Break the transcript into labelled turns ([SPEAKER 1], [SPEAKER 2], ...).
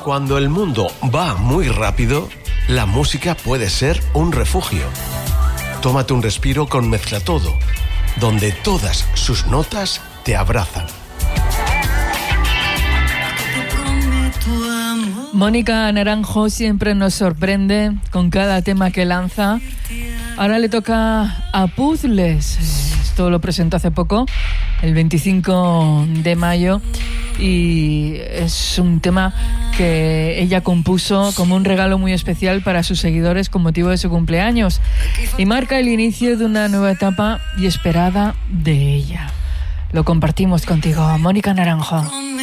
[SPEAKER 1] Cuando el mundo va muy rápido, la música puede ser un refugio. Tómate un respiro con Mezclatodo, donde todas sus notas te abrazan.
[SPEAKER 2] Mónica Naranjo siempre nos sorprende con cada tema que lanza. Ahora le toca a Puzzles. Esto lo presentó hace poco, el 25 de mayo, y es un tema que ella compuso como un regalo muy especial para sus seguidores con motivo de su cumpleaños, y marca el inicio de una nueva etapa y esperada de ella. Lo compartimos contigo, Mónica Naranjo.